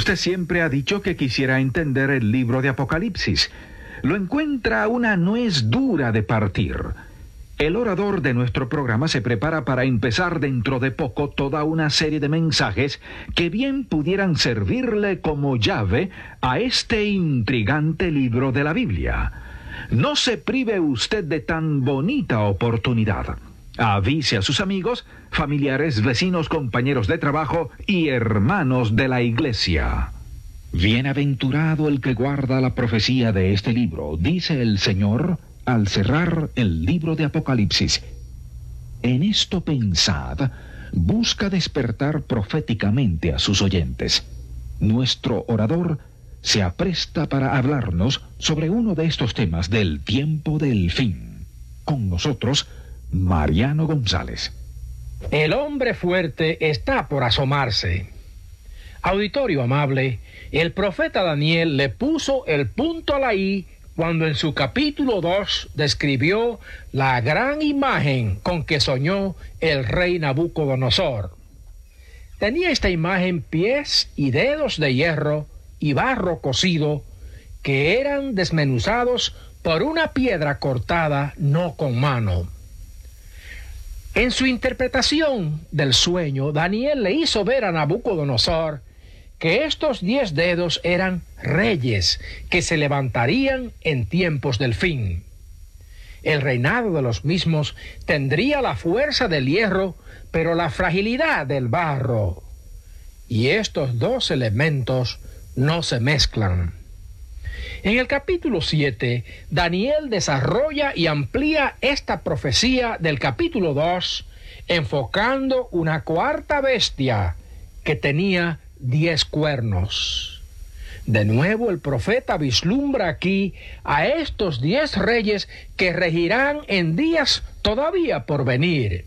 Usted siempre ha dicho que quisiera entender el libro de Apocalipsis. Lo encuentra una nuez dura de partir. El orador de nuestro programa se prepara para empezar dentro de poco toda una serie de mensajes que bien pudieran servirle como llave a este intrigante libro de la Biblia. No se prive usted de tan bonita oportunidad. Avise a sus amigos, familiares, vecinos, compañeros de trabajo y hermanos de la iglesia. Bienaventurado el que guarda la profecía de este libro, dice el Señor al cerrar el libro de Apocalipsis. En esto pensad, busca despertar proféticamente a sus oyentes. Nuestro orador se apresta para hablarnos sobre uno de estos temas del tiempo del fin. Con nosotros, Mariano González. El hombre fuerte está por asomarse. Auditorio amable, el profeta Daniel le puso el punto a la I cuando en su capítulo 2 describió la gran imagen con que soñó el rey Nabucodonosor. Tenía esta imagen pies y dedos de hierro y barro cocido que eran desmenuzados por una piedra cortada no con mano. En su interpretación del sueño, Daniel le hizo ver a Nabucodonosor que estos 10 dedos eran reyes que se levantarían en tiempos del fin. El reinado de los mismos tendría la fuerza del hierro, pero la fragilidad del barro. Y estos dos elementos no se mezclan. En el capítulo 7, Daniel desarrolla y amplía esta profecía del capítulo 2, enfocando una cuarta bestia que tenía 10 cuernos. De nuevo el profeta vislumbra aquí a estos 10 reyes que regirán en días todavía por venir.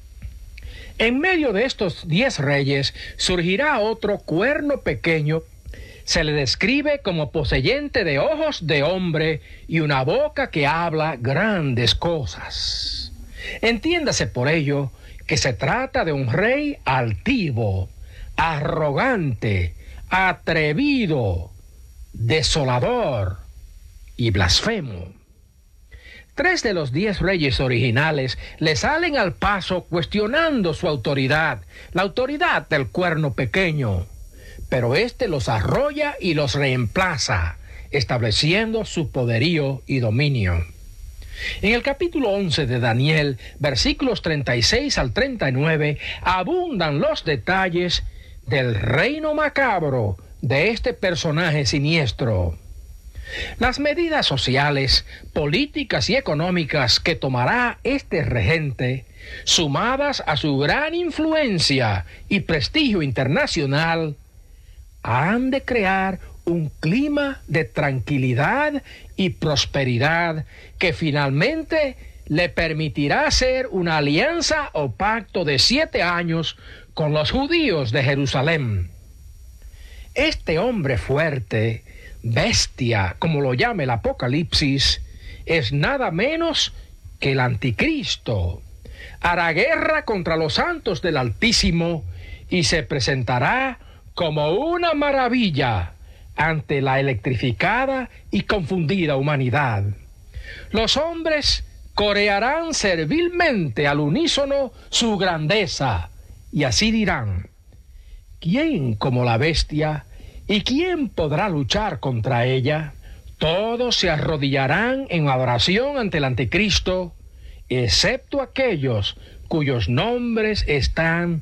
En medio de estos 10 reyes surgirá otro cuerno pequeño. Se le describe como poseyente de ojos de hombre y una boca que habla grandes cosas. Entiéndase por ello que se trata de un rey altivo, arrogante, atrevido, desolador y blasfemo. 3 de los 10 reyes originales le salen al paso cuestionando su autoridad, la autoridad del cuerno pequeño, pero éste los arrolla y los reemplaza, estableciendo su poderío y dominio. En el capítulo 11 de Daniel, versículos 36 al 39, abundan los detalles del reino macabro de este personaje siniestro. Las medidas sociales, políticas y económicas que tomará este regente, sumadas a su gran influencia y prestigio internacional, han de crear un clima de tranquilidad y prosperidad que finalmente le permitirá hacer una alianza o pacto de 7 años con los judíos de Jerusalén. Este hombre fuerte, bestia, como lo llama el Apocalipsis, es nada menos que el Anticristo. Hará guerra contra los santos del Altísimo y se presentará como una maravilla ante la electrificada y confundida humanidad. Los hombres corearán servilmente al unísono su grandeza, y así dirán: ¿quién como la bestia? ¿Y quién podrá luchar contra ella? Todos se arrodillarán en adoración ante el Anticristo, excepto aquellos cuyos nombres están